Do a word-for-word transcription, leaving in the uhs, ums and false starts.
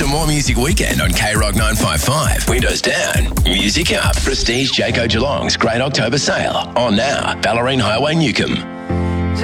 It's a More Music weekend on K Rock nine five five. Windows down, music up. Prestige Jayco Geelong's Great October Sale. On now, Ballerine Highway, Newcomb.